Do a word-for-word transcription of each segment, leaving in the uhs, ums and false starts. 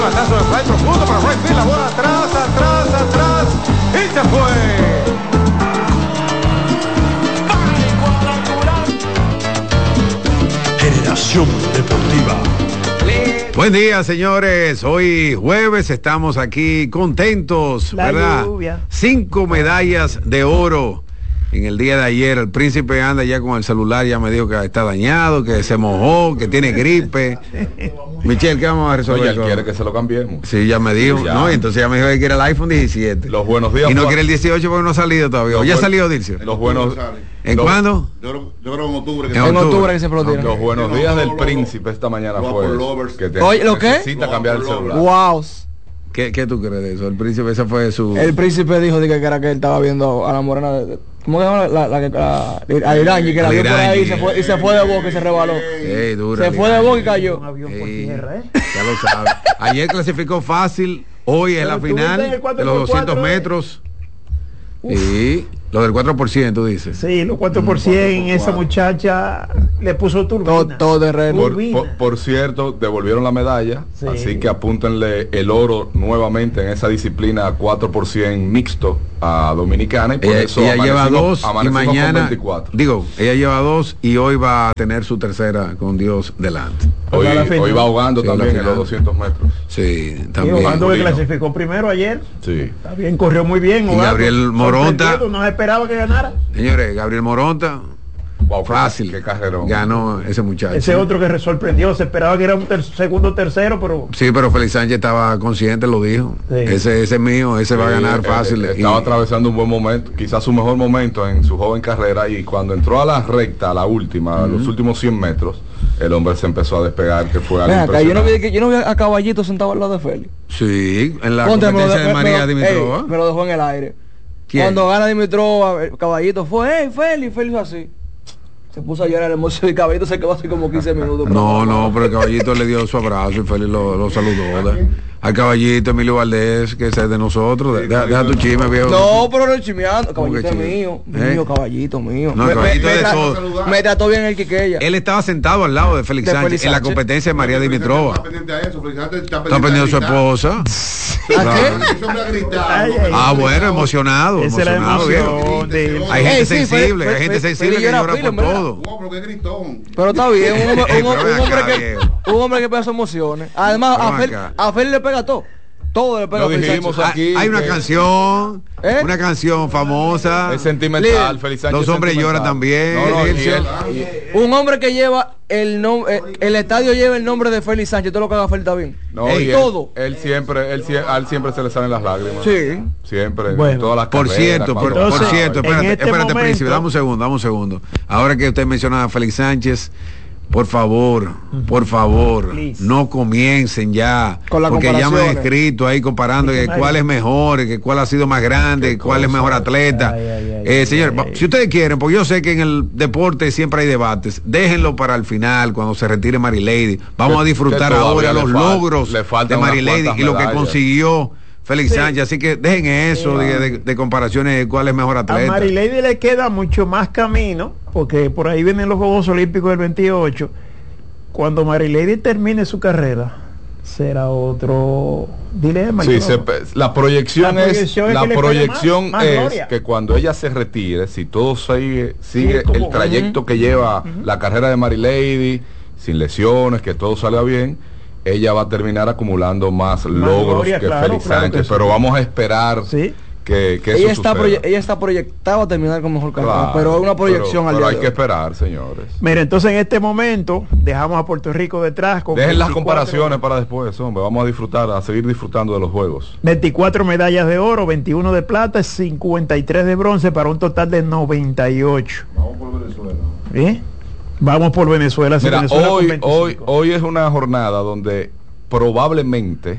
Batazo de fly profundo para right field, la bola atrás, atrás, atrás, y se fue. Generación Deportiva. Buen día, señores. Hoy jueves estamos aquí contentos, La ¿verdad? lluvia. Cinco medallas de oro en el día de ayer. El príncipe anda ya con el celular, ya me dijo que está dañado, que se mojó, que tiene gripe. Michelle, ¿qué vamos a resolver? Oye, él quiere que se lo cambiemos. Sí, ya me dijo, Sí, ya. ¿no? Y entonces ya me dijo que quiere el iPhone diecisiete. Los buenos días. Y no fue- quiere el dieciocho porque no ha salido todavía. ¿O ya ha buen- salido, Dircio? Los buenos. ¿En los- cuándo? Yo creo, yo creo en octubre. Que En se- octubre que se lo tiran. Los buenos No, días no, del no, príncipe esta mañana no, fue por lovers. que te- Oye, ¿lo qué? necesita No, cambiar el por celular. Wow. ¿Qué, ¿Qué tú crees de eso? El príncipe, esa fue su... El príncipe dijo de que era que él estaba viendo a la morena de, de- ¿cómo se llama? La, la, la, la, a Irangi, que la A vio por ahí y Irangi. se fue, y se fue de boca y se rebaló. Ey, dura, Se fue de Irangi. boca y cayó. Un avión por Ey, tierra, ¿eh? ya lo sabes. Ayer clasificó fácil, hoy es Pero la tú viste final el cuatro de los por doscientos cuatro, ¿eh? metros. Y lo del cuatro por ciento, dices. Sí, los cuatro por ciento, esa muchacha le puso Todo, turbina. todo terreno. Por, Turbina. por- por cierto, devolvieron la medalla, Sí. así que apúntenle el oro nuevamente en esa disciplina cuatro por ciento mixto a Dominicana y por Ella, eso ella lleva amanecimos- dos y amanecimos con mañana, veinticuatro. digo, ella lleva dos y hoy va a tener su tercera con Dios delante. Hoy, a la final. hoy va ahogando Sí, a la también en final. los doscientos metros. Sí, Y también. Obando que Molino. clasificó primero ayer. Sí. Está bien, corrió muy bien. Y Obando. Gabriel Moronta. Sorprendido, no se esperaba que ganara. Señores, Gabriel Moronta, Wow, qué- fácil, Qué carrerón. ganó ese muchacho. Ese otro que sorprendió, se esperaba que era un ter- segundo tercero, pero Sí, pero Félix Sánchez estaba consciente, lo dijo. Sí. Ese, ese es mío, ese va a Sí, ganar él- fácil. él Y- Estaba atravesando un buen momento, quizás su mejor momento en su joven carrera, y cuando entró a la recta, a la última, a los últimos cien metros, el hombre se empezó a despegar, que fue algo Ven acá, yo no vi impresionante. que yo no vi a Caballito sentado al lado de Félix. Sí, en la Ponte, me lo competencia de- de me- María me lo- Dimitrova. ey, me lo dejó en el aire. ¿Quién? Cuando gana Dimitrova, el Caballito fue, hey, Félix, Félix así. Se puso a llorar el emoción y Caballito se quedó así como quince minutos. No, no, pero el caballito le dio su abrazo y Félix lo, lo saludó. ¿de? Al caballito Emilio Valdés, que es de nosotros. de- Deja, deja tu chisme, viejo. No, pero no chimeando. ¿Cómo que Caballito es chime? mío. ¿Eh? Mío, caballito mío. No, el caballito es de tra- todo. me trató bien el Quiqueya. Él estaba sentado al lado de Félix De Sánchez Félix en la Sánchez. competencia de María Dimitrova. Está pendiente a eso, Félix Sánchez está Está pendiente pendiente de su gritar. esposa. ¿A qué? Ese hombre ha gritado, Ay, ¿no? ay, Ah, ay. bueno, emocionado. Esa es la emocionado, viejo. emoción de- Hay gente Ey, sí, sensible, Fe- hay gente Fe- sensible Fe- que Fe- llora Fe- por Fe- todo. Wow, pero qué gritón. Pero está bien, un hombre, Ey, un, pero un ven hombre acá, que viejo. un hombre que pega sus emociones. Además, Pero a ven Fel, acá. a Fel le pega todo. Todo le pega Lo a Fel dijimos Sánchez. aquí. Hay una que- canción, ¿Eh? una canción famosa. Es sentimental, Líder. Félix Sánchez. Los hombres sentimental. lloran también. No, no, y Dircio. él- y- Un hombre que lleva el nombre, el estadio lleva el nombre de Félix Sánchez, todo lo que haga Félix está bien. no, Ey, y él- todo. Él siempre, él, sie- a él siempre se le salen las lágrimas. Sí. Siempre, Bueno. en todas las Por carreras, cierto, por, cuando- por Entonces, cierto, en espérate, este espérate, momento- príncipe, dame un segundo, dame un segundo. Ahora que usted menciona a Félix Sánchez, por favor, por favor, Please. no comiencen ya, Con las porque ya me han comparaciones. escrito ahí comparando que Diccionario. cuál es mejor, que cuál ha sido más grande, cuál es mejor atleta. Ay, ay, ay, Eh, ay, señor, ay, ay. si ustedes quieren, porque yo sé que en el deporte siempre hay debates, déjenlo para el final, cuando se retire Mary Lady. Vamos Que- a disfrutar que todavía ahora le los fal- logros le de faltan Mary unas Lady cuantas y lo que medallas. consiguió Félix Sí. Sánchez, así que dejen eso de, de- de comparaciones de cuál es mejor A atleta. Mary Lady le queda mucho más camino, porque por ahí vienen los Juegos Olímpicos del veintiocho. Cuando Mary Lady termine su carrera, será otro dilema. Sí, Yo- se pe- la proyección La es, proyección es la que le proyección quede más- más es gloria. que cuando ella se retire, si todo sigue, sigue como- el trayecto que lleva la carrera de Mary Lady, sin lesiones, que todo salga bien, ella va a terminar acumulando más, logros gloria, que claro, Félix claro que Sánchez, sí. pero vamos a esperar Sí. que, que eso Ella está, suceda. proye- ella está proyectada a terminar con mejor carrera, Claro, pero es una proyección pero, al pero día hay de que hoy. esperar, señores. Mira, entonces en este momento dejamos a Puerto Rico detrás con Dejen las veinticuatro comparaciones para después, hombre. Vamos a disfrutar, a seguir disfrutando de los juegos. veinticuatro medallas de oro, veintiuno de plata, cincuenta y tres de bronce para un total de noventa y ocho. Vamos por Venezuela. ¿Eh? Vamos por Venezuela. sí, Mira, Venezuela con hoy, veinticinco. hoy, hoy es una jornada donde probablemente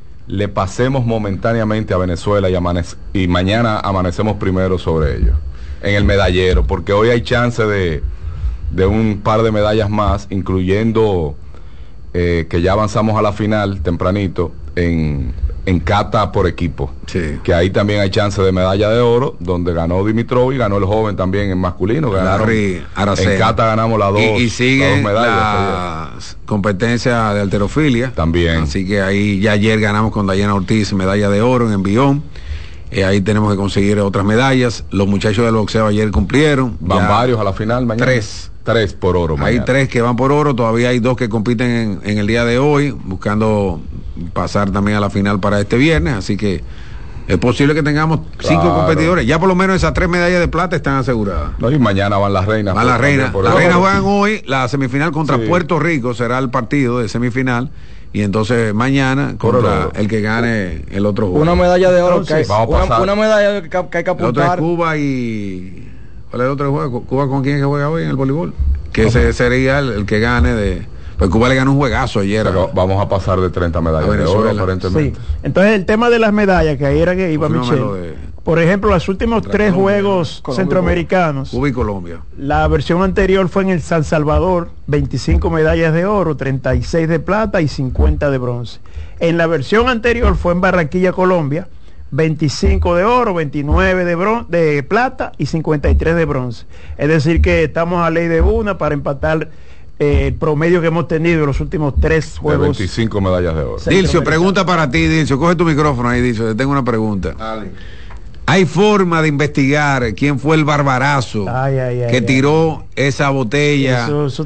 le pasemos momentáneamente a Venezuela y, amanece- y mañana amanecemos primero sobre ellos en el medallero, porque hoy hay chance de, de un par de medallas más, incluyendo eh, que ya avanzamos a la final tempranito en en cata por equipo. Sí. Que ahí también hay chance de medalla de oro, donde ganó Dimitrov y ganó el joven también en masculino. Ganaron, Larry Aracena. en cata ganamos las dos, Y, y siguen las dos medallas. las competencias de halterofilia. También. Así que ahí ya ayer ganamos con Dayana Ortiz medalla de oro en envión. Eh, ahí tenemos que conseguir otras medallas. Los muchachos del boxeo ayer cumplieron. Van Ya varios a la final mañana. Tres. Tres por oro. Hay mañana. tres que van por oro, todavía hay dos que compiten en, en el día de hoy, buscando pasar también a la final para este viernes, así que es posible que tengamos cinco Claro. competidores. Ya por lo menos esas tres medallas de plata están aseguradas. No, y mañana van las reinas. Van las reinas. por Las oro. reinas juegan hoy la semifinal contra Sí. Puerto Rico, será el partido de semifinal. Y entonces mañana Por el contra oro. el que gane el otro juego. Una medalla de oro, Entonces, que, vamos a una, pasar. una medalla que, que hay que el otro es apuntar. Cuba y... ¿Cuál es el otro juego? ¿Cuba con quién es que juega hoy en el voleibol? Que ese sería el, el que gane de... Pues Cuba le ganó un juegazo ayer. Pero vamos a pasar de treinta medallas A de oro, Venezuela. aparentemente. Sí. Entonces el tema de las medallas, que ahí era que iba Confírmame lo Michelle. de Por ejemplo, los últimos tres Colombia, juegos Colombia, centroamericanos, Cuba y Colombia. la versión anterior fue en el San Salvador, veinticinco medallas de oro, treinta y seis de plata y cincuenta de bronce. En la versión anterior fue en Barranquilla, Colombia, veinticinco de oro, veintinueve de, bron de plata y cincuenta y tres de bronce. Es decir que estamos a ley de una para empatar eh, el promedio que hemos tenido en los últimos tres De juegos. veinticinco medallas de oro. Sí. Dilcio, pregunta para ti, Dilcio. Coge tu micrófono ahí, Dilcio. Te tengo una pregunta. Dale. ¿Hay forma de investigar quién fue el barbarazo Ay, ay, ay, que ay. tiró esa botella Eso- eso